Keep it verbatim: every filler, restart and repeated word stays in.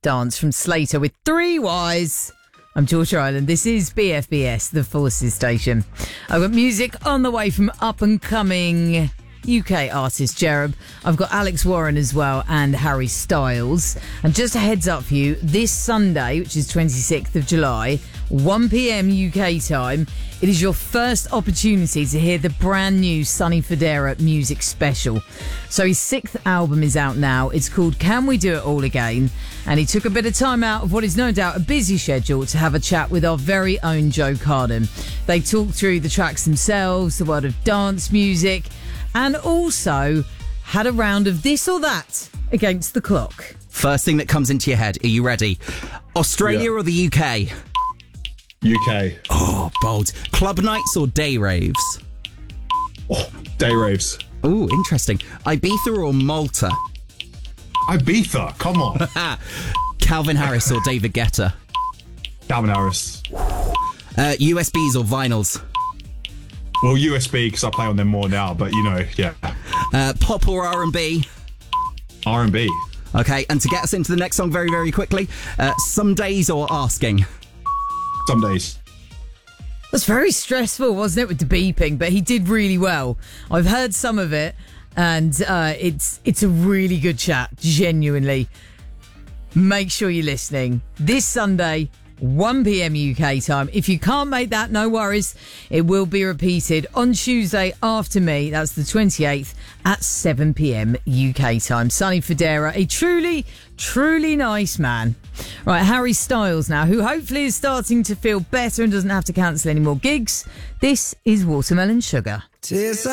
Dance from Slater with Three Wise. I'm Georgia Island. This is B F B S, the Forces Station. I've got music on the way from up-and-coming U K artist Cherub. I've got Alex Warren as well and Harry Styles. And just a heads up for you, this Sunday, which is twenty-sixth of July, one p.m. U K time, it is your first opportunity to hear the brand new Sonny Fodera music special. So his sixth album is out now. It's called Can We Do It All Again? And he took a bit of time out of what is no doubt a busy schedule to have a chat with our very own Joe Carden. They talked through the tracks themselves, the world of dance music, and also had a round of this or that against the clock. First thing that comes into your head, are you ready? Australia Yeah. or the U K? U K. Oh, bold. Club nights or day raves? Oh, day raves. Oh, interesting. Ibiza or Malta? Ibiza, come on. Calvin Harris or David Guetta? Calvin Harris. Uh, U S Bs or vinyls? Well, U S B, because I play on them more now, but you know, yeah. Uh, pop or R and B? R and B. Okay, and to get us into the next song very, very quickly, uh, Some Days or Asking? Some days. That's very stressful, wasn't it, with the beeping? But he did really well. I've heard some of it, and uh, it's it's a really good chat, genuinely. Make sure you're listening. This Sunday, one p.m. U K time. If you can't make that, no worries. It will be repeated on Tuesday after me. That's the twenty-eighth at seven p.m. U K time. Sonny Fodera, a truly, truly nice man. Right, Harry Styles now, who hopefully is starting to feel better and doesn't have to cancel any more gigs. This is Watermelon Sugar.